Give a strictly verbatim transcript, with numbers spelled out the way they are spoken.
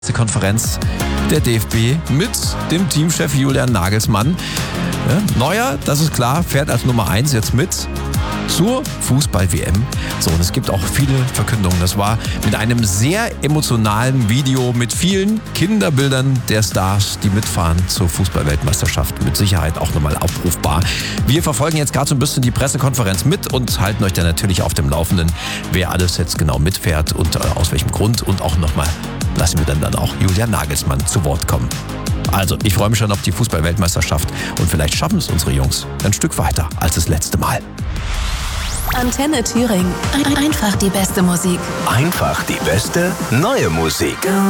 Konferenz der D F B mit dem Teamchef Julian Nagelsmann. Ja, Neuer, das ist klar, fährt als Nummer eins jetzt mit zur Fußball-W M. So, und es gibt auch viele Verkündungen. Das war mit einem sehr emotionalen Video mit vielen Kinderbildern der Stars, die mitfahren zur Fußball-Weltmeisterschaft. Mit Sicherheit auch nochmal abrufbar. Wir verfolgen jetzt gerade so ein bisschen die Pressekonferenz mit und halten euch dann natürlich auf dem Laufenden, wer alles jetzt genau mitfährt und äh, aus welchem Grund. Und auch nochmal lassen wir dann, dann auch Julian Nagelsmann zu Wort kommen. Also, ich freue mich schon auf die Fußball-Weltmeisterschaft und vielleicht schaffen es unsere Jungs ein Stück weiter als das letzte Mal. Antenne Thüringen. Einfach die beste Musik. Einfach die beste neue Musik.